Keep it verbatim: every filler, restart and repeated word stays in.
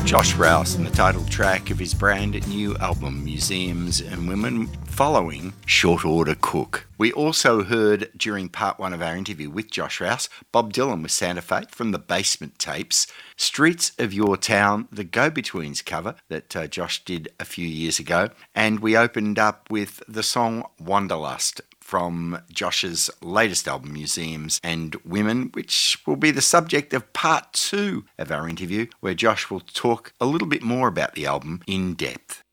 Josh Rouse and the title track of his brand new album Museums and Women, following Short Order Cook. We also heard during part one of our interview with Josh Rouse, Bob Dylan with Santa Fe from the Basement Tapes, Streets of Your Town, the Go-Betweens cover that uh, Josh did a few years ago, and we opened up with the song Wanderlust from Josh's latest album, Museums and Women, which will be the subject of part two of our interview, where Josh will talk a little bit more about the album in depth.